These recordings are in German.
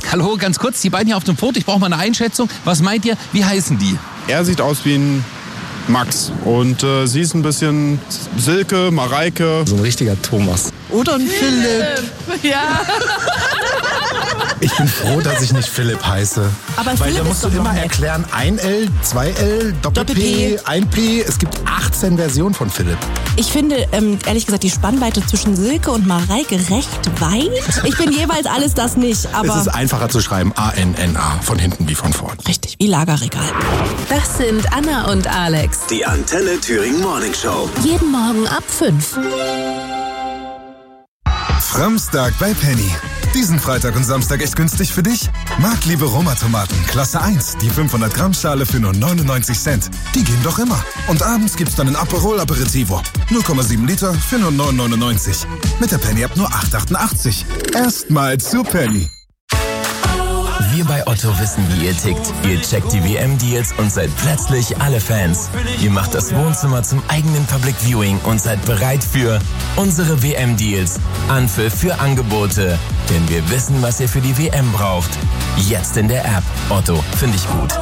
Hallo, ganz kurz, die beiden hier auf dem Foto, ich brauche mal eine Einschätzung. Was meint ihr, wie heißen die? Er sieht aus wie ein Max und sie ist ein bisschen Silke, Mareike. So ein richtiger Thomas. Oder ein Philipp. Ja. Ich bin froh, dass ich nicht Philipp heiße. Aber weil Philipp da musst ist du doch immer nett. erklären, 1L, 2L, Doppel-P, 1P. Es gibt 18 Versionen von Philipp. Ich finde, ehrlich gesagt, die Spannweite zwischen Silke und Mareike recht weit. Ich bin jeweils alles das nicht, Es aber... ist einfacher zu schreiben, A-N-N-A, von hinten wie von vorn. Richtig, wie Lagerregal. Das sind Anna und Alex. Die Antenne Thüringen Morning Show. Jeden Morgen ab 5. Samstag bei Penny. Diesen Freitag und Samstag echt günstig für dich? Marktliebe Roma-Tomaten, Klasse 1, die 500 Gramm Schale für nur 99 Cent. Die gehen doch immer. Und abends gibt's dann ein Aperol Aperitivo. 0,7 Liter für nur 9,99. Mit der Penny ab nur 8,88. Erstmal zu Penny. Wir bei Otto wissen, wie ihr tickt. Ihr checkt die WM-Deals und seid plötzlich alle Fans. Ihr macht das Wohnzimmer zum eigenen Public Viewing und seid bereit für unsere WM-Deals. Anpfiff für Angebote. Denn wir wissen, was ihr für die WM braucht. Jetzt in der App. Otto, finde ich gut.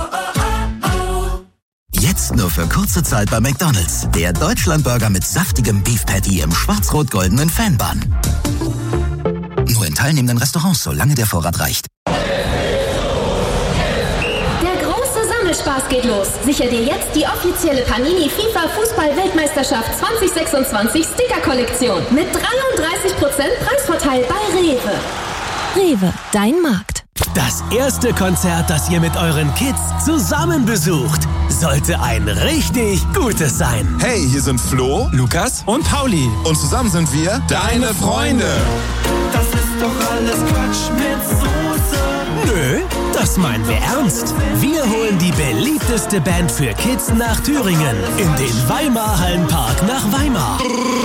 Jetzt nur für kurze Zeit bei McDonald's. Der Deutschlandburger mit saftigem Beef Patty im schwarz-rot-goldenen Fanbun. Nur in teilnehmenden Restaurants, solange der Vorrat reicht. Spaß geht los. Sicher dir jetzt die offizielle Panini FIFA Fußball-Weltmeisterschaft 2026 Sticker-Kollektion mit 33% Preisvorteil bei Rewe. Rewe, dein Markt. Das erste Konzert, das ihr mit euren Kids zusammen besucht, sollte ein richtig gutes sein. Hey, hier sind Flo, Lukas und Pauli. und zusammen sind wir deine Freunde. Das ist doch alles Quatsch mit Soße. Nö, das meinen wir ernst. Wir holen die beliebteste Band für Kids nach Thüringen. In den Weimar Hallenpark nach Weimar.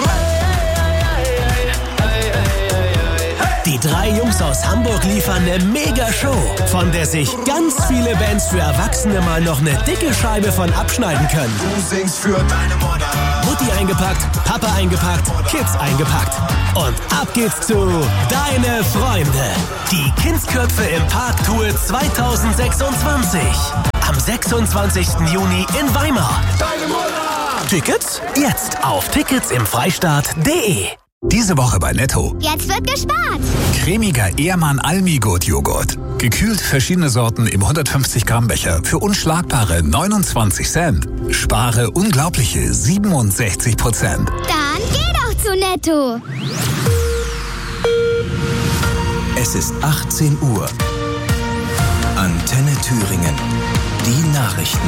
Die 3 Jungs aus Hamburg liefern eine Mega-Show, von der sich ganz viele Bands für Erwachsene mal noch eine dicke Scheibe von abschneiden können. Du singst für deine Mutter. Mutti eingepackt, Papa eingepackt, Kids eingepackt. Und ab geht's zu Deine Freunde. Die Kindsköpfe im Park Tour 2026. Am 26. Juni in Weimar. Deine Mutter. Tickets? Jetzt auf ticketsimfreistaat.de. Diese Woche bei Netto. Jetzt wird gespart. Cremiger Ehrmann Almi-Gut-Joghurt. Gekühlt verschiedene Sorten im 150 Gramm Becher für unschlagbare 29 Cent. Spare unglaubliche 67%. Dann geh doch zu Netto. Es ist 18 Uhr. Antenne Thüringen. Die Nachrichten.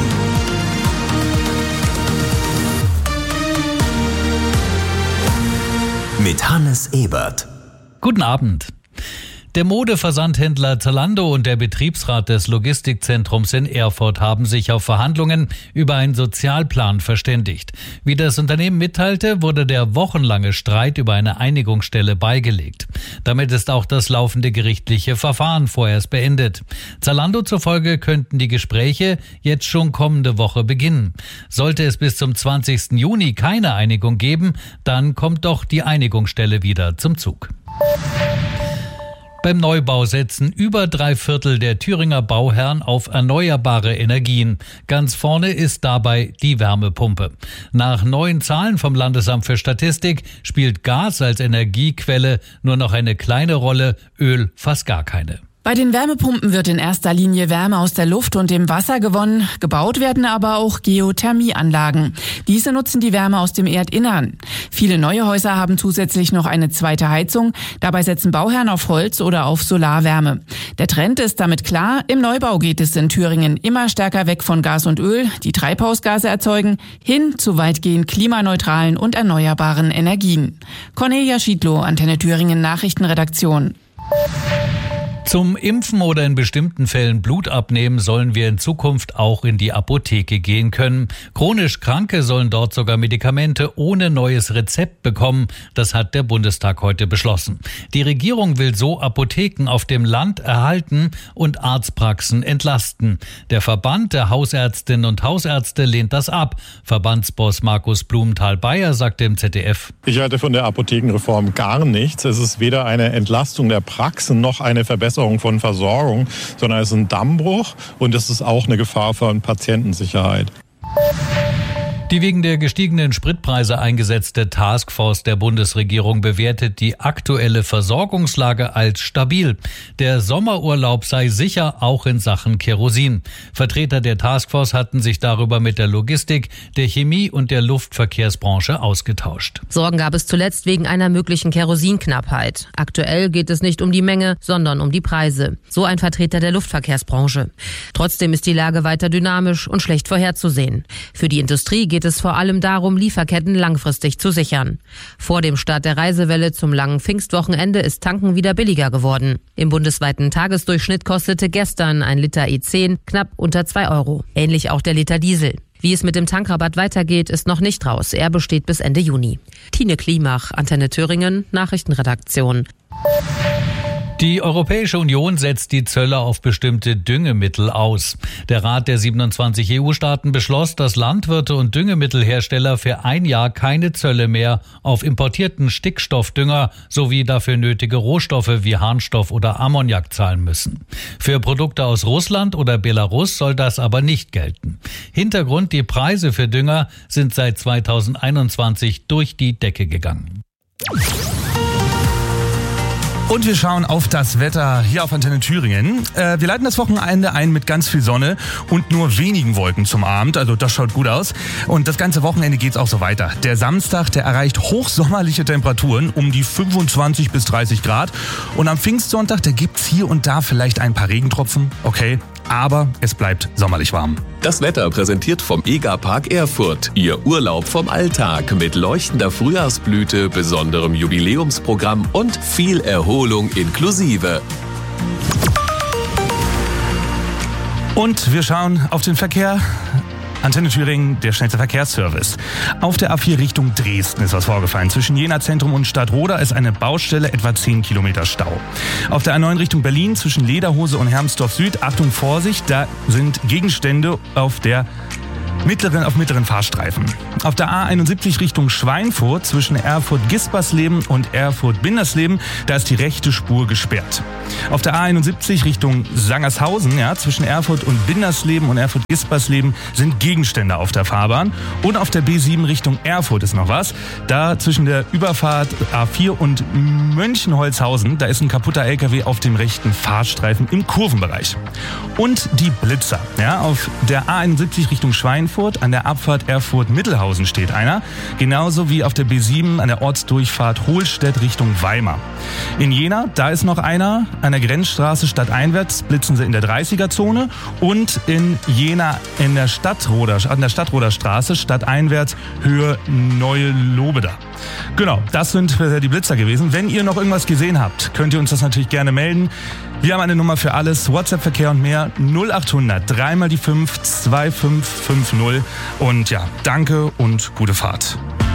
Mit Hannes Ebert. Guten Abend. Der Modeversandhändler Zalando und der Betriebsrat des Logistikzentrums in Erfurt haben sich auf Verhandlungen über einen Sozialplan verständigt. Wie das Unternehmen mitteilte, wurde der wochenlange Streit über eine Einigungsstelle beigelegt. Damit ist auch das laufende gerichtliche Verfahren vorerst beendet. Zalando zufolge könnten die Gespräche jetzt schon kommende Woche beginnen. Sollte es bis zum 20. Juni keine Einigung geben, dann kommt doch die Einigungsstelle wieder zum Zug. Beim Neubau setzen über 3/4 der Thüringer Bauherren auf erneuerbare Energien. Ganz vorne ist dabei die Wärmepumpe. Nach neuen Zahlen vom Landesamt für Statistik spielt Gas als Energiequelle nur noch eine kleine Rolle, Öl fast gar keine. Bei den Wärmepumpen wird in erster Linie Wärme aus der Luft und dem Wasser gewonnen. Gebaut werden aber auch Geothermieanlagen. Diese nutzen die Wärme aus dem Erdinnern. Viele neue Häuser haben zusätzlich noch eine zweite Heizung. Dabei setzen Bauherren auf Holz oder auf Solarwärme. Der Trend ist damit klar. Im Neubau geht es in Thüringen immer stärker weg von Gas und Öl, die Treibhausgase erzeugen, hin zu weitgehend klimaneutralen und erneuerbaren Energien. Cornelia Schiedlow, Antenne Thüringen Nachrichtenredaktion. Zum Impfen oder in bestimmten Fällen Blut abnehmen sollen wir in Zukunft auch in die Apotheke gehen können. Chronisch Kranke sollen dort sogar Medikamente ohne neues Rezept bekommen. Das hat der Bundestag heute beschlossen. Die Regierung will so Apotheken auf dem Land erhalten und Arztpraxen entlasten. Der Verband der Hausärztinnen und Hausärzte lehnt das ab. Verbandsboss Markus Blumenthal-Beyer sagte im ZDF: Ich halte von der Apothekenreform gar nichts. Es ist weder eine Entlastung der Praxen noch eine Verbesserung Verbesserung von Versorgung, sondern es ist ein Dammbruch und es ist auch eine Gefahr für Patientensicherheit. Die wegen der gestiegenen Spritpreise eingesetzte Taskforce der Bundesregierung bewertet die aktuelle Versorgungslage als stabil. Der Sommerurlaub sei sicher, auch in Sachen Kerosin. Vertreter der Taskforce hatten sich darüber mit der Logistik, der Chemie und der Luftverkehrsbranche ausgetauscht. Sorgen gab es zuletzt wegen einer möglichen Kerosinknappheit. Aktuell geht es nicht um die Menge, sondern um die Preise. So ein Vertreter der Luftverkehrsbranche. Trotzdem ist die Lage weiter dynamisch und schlecht vorherzusehen. Für die Industrie geht es vor allem darum, Lieferketten langfristig zu sichern. Vor dem Start der Reisewelle zum langen Pfingstwochenende ist Tanken wieder billiger geworden. Im bundesweiten Tagesdurchschnitt kostete gestern ein Liter E10 knapp unter 2 €. Ähnlich auch der Liter Diesel. Wie es mit dem Tankrabatt weitergeht, ist noch nicht raus. Er besteht bis Ende Juni. Tine Klimach, Antenne Thüringen, Nachrichtenredaktion. Die Europäische Union setzt die Zölle auf bestimmte Düngemittel aus. Der Rat der 27 EU-Staaten beschloss, dass Landwirte und Düngemittelhersteller für ein Jahr keine Zölle mehr auf importierten Stickstoffdünger sowie dafür nötige Rohstoffe wie Harnstoff oder Ammoniak zahlen müssen. Für Produkte aus Russland oder Belarus soll das aber nicht gelten. Hintergrund: die Preise für Dünger sind seit 2021 durch die Decke gegangen. Und wir schauen auf das Wetter hier auf Antenne Thüringen. Wir leiten das Wochenende ein mit ganz viel Sonne und nur wenigen Wolken zum Abend. Also das schaut gut aus. Und das ganze Wochenende geht's auch so weiter. Der Samstag, der erreicht hochsommerliche Temperaturen um die 25 bis 30 Grad. Und am Pfingstsonntag, da gibt's hier und da vielleicht ein paar Regentropfen. Okay, aber es bleibt sommerlich warm. Das Wetter präsentiert vom EGA-Park Erfurt. Ihr Urlaub vom Alltag mit leuchtender Frühjahrsblüte, besonderem Jubiläumsprogramm und viel Erholung inklusive. Und wir schauen auf den Verkehr. Antenne Thüringen, der schnellste Verkehrsservice. Auf der A4 Richtung Dresden ist was vorgefallen. Zwischen Jena Zentrum und Stadtroda ist eine Baustelle, etwa 10 Kilometer Stau. Auf der A9 Richtung Berlin zwischen Lederhose und Hermsdorf Süd, Achtung, Vorsicht, da sind Gegenstände auf mittleren Fahrstreifen. Auf der A71 Richtung Schweinfurt zwischen Erfurt-Gispersleben und Erfurt-Bindersleben, da ist die rechte Spur gesperrt. Auf der A71 Richtung Sangershausen, zwischen Erfurt und Bindersleben und Erfurt-Gispersleben sind Gegenstände auf der Fahrbahn. Und auf der B7 Richtung Erfurt ist noch was. Da zwischen der Überfahrt A4 und Mönchenholzhausen, da ist ein kaputter LKW auf dem rechten Fahrstreifen im Kurvenbereich. Und die Blitzer. Auf der A71 Richtung Schweinfurt, an der Abfahrt Erfurt-Mittelhausen steht einer. Genauso wie auf der B7 an der Ortsdurchfahrt Hohlstedt Richtung Weimar. In Jena, da ist noch einer. An der Grenzstraße stadteinwärts blitzen sie in der 30er-Zone. Und in Jena an der Stadtroder Straße stadteinwärts Höhe Neue Lobeda. Genau, das sind die Blitzer gewesen. Wenn ihr noch irgendwas gesehen habt, könnt ihr uns das natürlich gerne melden. Wir haben eine Nummer für alles, WhatsApp-Verkehr und mehr, 0800 3 mal die 5 2550. Und danke und gute Fahrt.